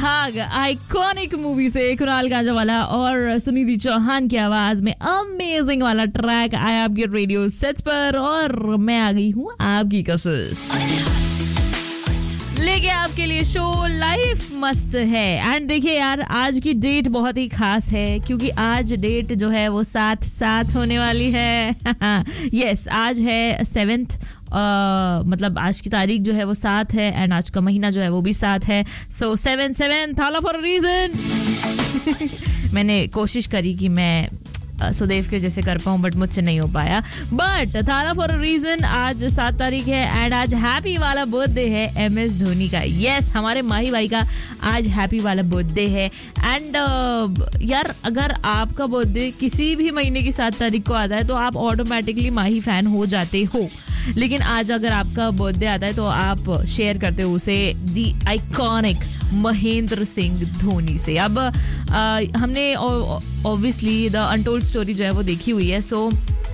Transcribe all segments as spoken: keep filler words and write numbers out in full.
भाग iconic movie से कुणाल गांजावाला और सुनिधि चौहान की आवाज में अमेजिंग वाला ट्रैक आया आपके रेडियो सेट्स पर और मैं आ गई हूँ आपकी कशिश लेके आपके लिए शो लाइफ मस्त है। एंड देखिए यार, आज की डेट बहुत ही खास है क्योंकि आज डेट जो है वो साथ साथ होने वाली है। यस, आज है सेवेंथ Uh, मतलब आज की तारीख जो है वो सात है एंड आज का महीना जो है वो भी सात है। सो सेवन सेवन थाला फॉर अ रीजन। मैंने कोशिश करी कि मैं uh, सुदेव के जैसे कर पाऊं बट मुझसे नहीं हो पाया। बट थाला फॉर अ रीजन, आज सात तारीख है एंड आज हैप्पी वाला बर्थडे है एम एस धोनी का। यस, हमारे माही भाई का आज हैप्पी वाला बर्थडे है। एंड uh, यार, अगर आपका बर्थडे किसी भी महीने की सात तारीख को आता है तो आप ऑटोमेटिकली माही फैन हो जाते हो। लेकिन आज अगर आपका बर्थडे आता है तो आप शेयर करते हो उसे दी आइकॉनिक महेंद्र सिंह धोनी से। अब आ, हमने ऑब्वियसली द अनटोल्ड स्टोरी जो है वो देखी हुई है। सो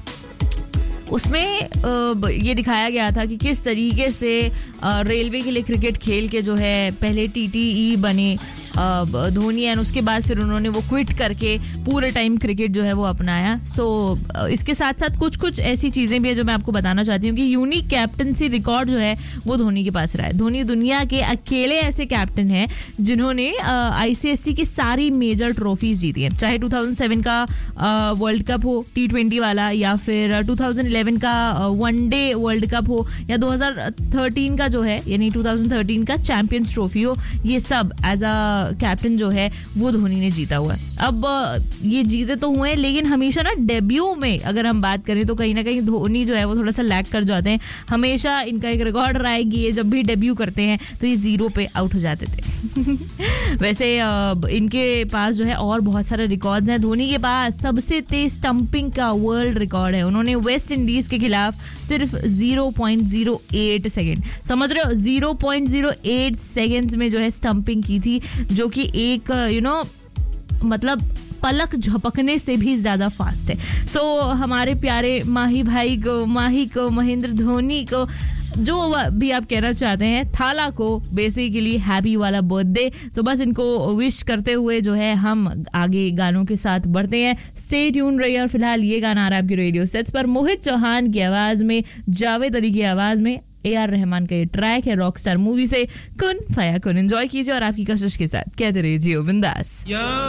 उसमें आ, ये दिखाया गया था कि किस तरीके से आ, रेलवे के लिए क्रिकेट खेल के जो है पहले टीटीई बने धोनी एंड उसके बाद फिर उन्होंने वो क्विट करके पूरे टाइम क्रिकेट जो है वो अपनाया। सो so, इसके साथ साथ कुछ कुछ ऐसी चीज़ें भी है जो मैं आपको बताना चाहती हूँ कि यूनिक कैप्टनसी रिकॉर्ड जो है वो धोनी के पास रहा है। धोनी दुनिया के अकेले ऐसे कैप्टन हैं जिन्होंने आईसीएससी की सारी मेजर ट्रॉफीज जीती हैं, चाहे टू थाउजेंड सेवन का वर्ल्ड कप हो टी ट्वेंटी वाला या फिर टू थाउजेंड इलेवन का वनडे वर्ल्ड कप हो या टू थाउजेंड थर्टीन का जो है यानी टू थाउजेंड थर्टीन का चैंपियंस ट्रॉफी हो। ये सब एज अ कैप्टन जो है वो धोनी ने जीता हुआ है। अब ये जीते तो हुए लेकिन हमेशा ना डेब्यू में अगर हम बात करें तो कहीं ना कहीं धोनी जो है वो थोड़ा सा लैग कर जाते हैं। हमेशा इनका एक रिकॉर्ड रहा है कि ये जब भी डेब्यू करते हैं तो ये जीरो पे आउट हो जाते थे। वैसे इनके पास जो है और बहुत सारे रिकॉर्ड्स हैं। धोनी के पास सबसे तेज स्टंपिंग का वर्ल्ड रिकॉर्ड है। उन्होंने वेस्ट इंडीज के खिलाफ सिर्फ zero point zero eight second, समझ रहे हो, zero point zero eight seconds में जो है स्टंपिंग की थी, जो कि एक यू नो मतलब पलक झपकने से भी ज्यादा फास्ट है। सो so, हमारे प्यारे माही भाई को, माही को, महेंद्र धोनी को, जो भी आप कहना चाहते हैं, थाला को बेसिकली हैप्पी वाला बर्थडे। तो बस इनको विश करते हुए जो है हम आगे गानों के साथ बढ़ते हैं। स्टे ट्यून रहिए और फिलहाल ये गाना आ रहा है आपकी रेडियो सेट्स पर मोहित चौहान की आवाज में, जावेद अली की आवाज में, ए आर रहमान का ये ट्रैक है रॉकस्टार मूवी से, कुन फाया कुन। एंजॉय कीजिए और आपकी कशिश के साथ कहते रहिए जियो बिंदास।